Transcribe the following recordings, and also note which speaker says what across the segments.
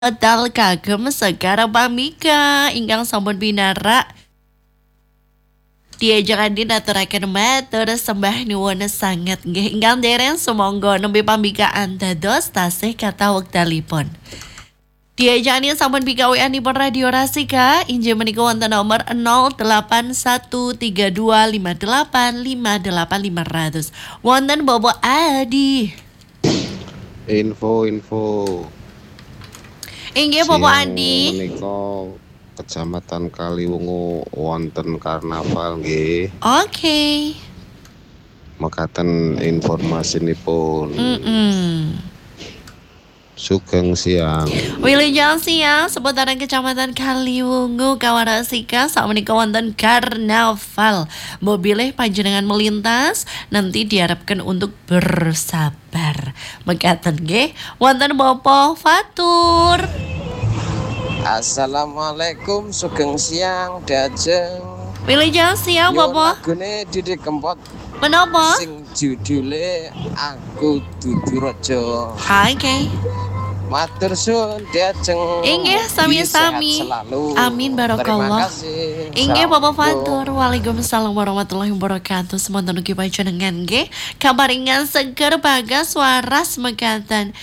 Speaker 1: Dal kagem sekarang pamika ingkang sampun binara diajakan dinaturaken matur sembah nuwun sanget nggih ingkang dereng sumangga nembe pambikaan dados tasih kata wektalipun. Diajani sampun pikaweanipun Radio Rasika inggih menika wonten nomor 081325858500 wonten Bobo Adi.
Speaker 2: Info
Speaker 1: Inggih Bobo Adi.
Speaker 2: menika Kecamatan Kaliwungu wonten karnaval nggih.
Speaker 1: Oke.
Speaker 2: Mekaten informasinipun. Sugeng siang.
Speaker 1: Wilujeng siang seputaran Kecamatan Kaliwungu Kawarasika sakmenika wonten karnaval. Mobilih panjenengan melintas nanti diharapkan untuk bersabar. Mekaten nggih wonten Bapak Fatur.
Speaker 3: Assalamualaikum, sugeng siang, dajeng.
Speaker 1: Wilujeng siang Bapak.
Speaker 3: Lagune Didi Kempot
Speaker 1: Menapa?
Speaker 3: sing judule Aku Dudu Raja.
Speaker 1: Oke.
Speaker 3: Matur suwun dajeng.
Speaker 1: Inggih sami-sami.
Speaker 3: Sehat selalu.
Speaker 1: Amin
Speaker 3: Terima
Speaker 1: barakallah.
Speaker 3: kasih.
Speaker 1: Inggih Bapak
Speaker 3: Assalamualaikum.
Speaker 1: Fatur. Waalaikumsalam warahmatullahi wabarakatuh. Semonten ugi panjenengan nggih kabaringan seger bagas waras mekaten.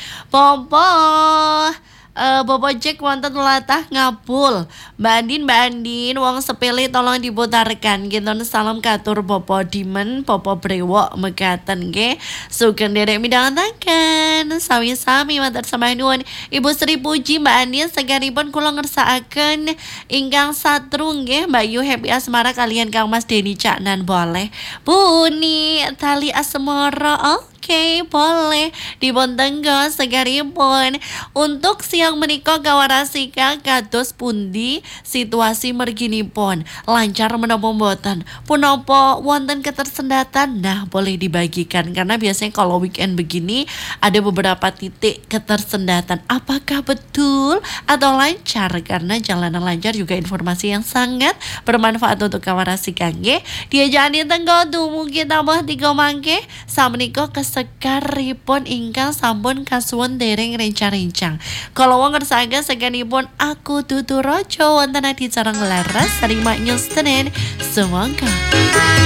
Speaker 1: Bobo Jack wonten latah ngapul. Mbak Andin wong sepele tolong diputarkan. Kinten salam katur Bobo Dimen, Bobo Brewok mekaten nggih. Sugeng derek midhangetaken. Sami-sami matur sembah nuwun. Ibu Sri Puji Mbak Andin segaripun kula ngersakaken ingkang satru nggih Mbak Yu Happy Asmara kalian Kang Mas Deni Caknan boleh. Buni tali asmara. Oke, boleh dibontenggo segaripun. Untuk siang menika kawarasika kados pundi situasi merginipun? Lancar menapa mboten? Punapa wonten ketersendatan? Nah, boleh dibagikan karena biasanya kalau weekend begini ada beberapa titik ketersendatan. Apakah betul atau lancar? Karena jalanan lancar juga informasi yang sangat bermanfaat untuk kawarasika nggih. Diajani tenggo dumugi tambah 3 mangke samenika sekaripun ingkang sampun kasuwun dereng rencang-rencang. Kalau wong ngersakaken seganipun Aku Dudu Raja wonten adicara nglaras sarima nyusten. Semangka.